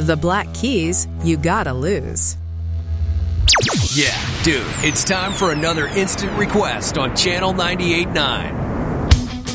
The Black Keys You Gotta Lose. Yeah, dude, it's time for another instant request on Channel 98.9.